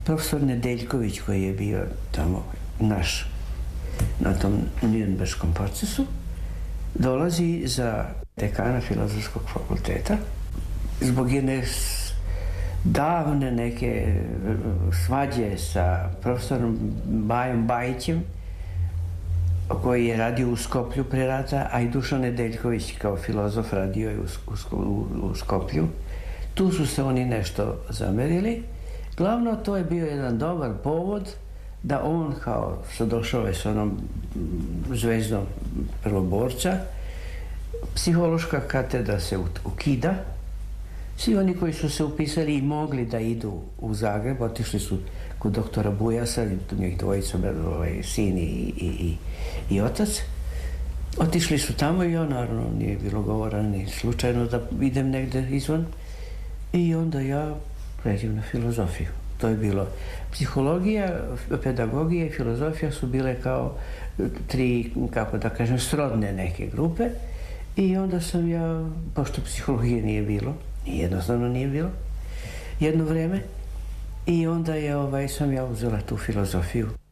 Profesor Nedeljković, koji je bio tamo naš na tom Nürnberškom procesu, dolazi za dekana Filozofskog fakulteta zbog jedne davne neke svađe sa profesorom Bajom Bajićem, koji je radio u Skoplju pre rata, a i Dušan Nedeljković kao filozof radio je u Skoplju. Tu su se oni nešto zamerili. Glavno, to je bio jedan dobar povod da on, kao što došao je s onom zvezdom prvoborca, psihološka katedra se ukida. Svi oni koji su se upisali i mogli da idu u Zagreb, otišli su kod doktora Bujasa, njih dvojica, sin i otac. Otišli su tamo i ja, naravno, nije bilo govora ni slučajno da idem negde izvan. I onda ja pređem na filozofiju. To je bilo psihologija, pedagogija i filozofija su bile kao tri, kako da kažem, srodne neke grupe. I onda sam ja, pošto psihologije nije bilo, jednostavno nije bilo, jedno vreme, i onda sam ja uzela tu filozofiju.